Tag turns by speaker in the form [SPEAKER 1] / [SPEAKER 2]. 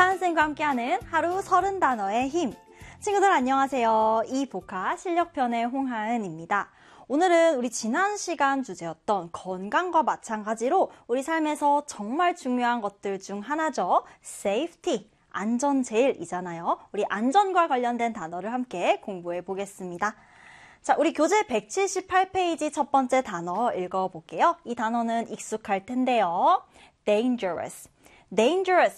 [SPEAKER 1] 하은쌤과 함께하는 하루 30단어의 힘. 친구들 안녕하세요. 이 복화 실력편의 홍하은입니다. 오늘은 우리 지난 시간 주제였던 건강과 마찬가지로 우리 삶에서 정말 중요한 것들 중 하나죠. safety, 안전 제일이잖아요. 우리 안전과 관련된 단어를 함께 공부해 보겠습니다. 자, 우리 교재 178페이지 첫 번째 단어 읽어볼게요. 이 단어는 익숙할 텐데요. dangerous. dangerous